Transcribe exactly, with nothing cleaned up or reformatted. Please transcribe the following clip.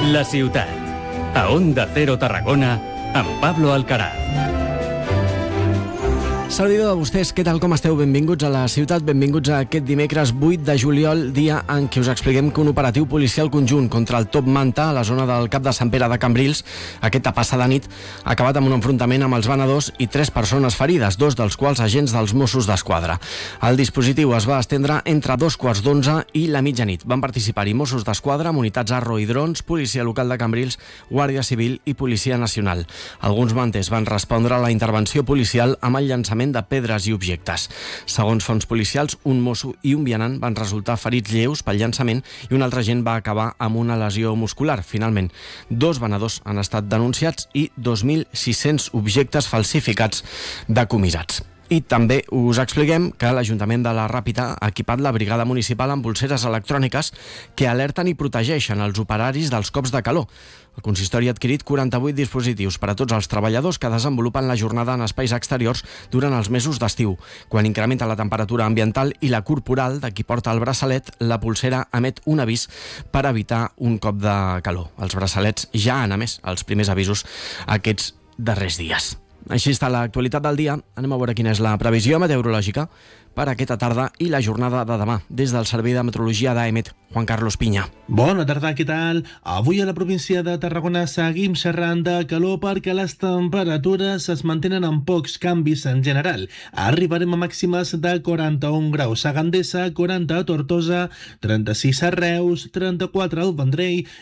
La ciutat. A Onda Cero Tarragona, amb Pablo Alcaraz. Saludeu a vostès, què tal, com esteu? Benvinguts a la ciutat, benvinguts a aquest dimecres vuit de juliol, dia en què us expliquem que un operatiu policial conjunt contra el Top Manta a la zona del Cap de Sant Pere de Cambrils, aquesta passada nit, ha acabat amb un enfrontament amb els venedors i tres persones ferides, dos dels quals agents dels Mossos d'Esquadra. El dispositiu es va estendre entre dos quarts d'onze i la mitjanit. Van participar-hi Mossos d'Esquadra, unitats Arro i drons, policia local de Cambrils, Guàrdia Civil i Policia Nacional. Alguns manters van respondre a la intervenció policial amb el llançament de pedres i objectes. Segons fonts policials, un mosso i un vianant van resultar ferits lleus pel llançament i un altre agent va acabar amb una lesió muscular. Finalment, dos venedors han estat denunciats i dos mil sis-cents objectes falsificats decomissats. I també us expliquem que l'Ajuntament de la Ràpita ha equipat la brigada municipal amb pulseres electròniques que alerten i protegeixen els operaris dels cops de calor. El consistori ha adquirit quaranta-vuit dispositius per a tots els treballadors que desenvolupen la jornada en espais exteriors durant els mesos d'estiu. Quan incrementa la temperatura ambiental i la corporal de qui porta el braçalet, la pulsera emet un avís per evitar un cop de calor. Els braçalets ja han emès els primers avisos aquests darrers dies. Així està l'actualitat del dia. Anem a veure quina és la previsió meteorològica per aquesta tarda i la jornada de demà. Des del Servei de Meteorologia d'A E M E T, Juan Carlos Piña. Bona tarda, què tal? Avui a la província de Tarragona seguim xerrant de calor perquè les temperatures es mantenen amb pocs canvis en general. Arribarem a màximes de quaranta-un graus a Gandesa, quaranta a Tortosa, trenta-sis a Reus, trenta-quatre al Vendrell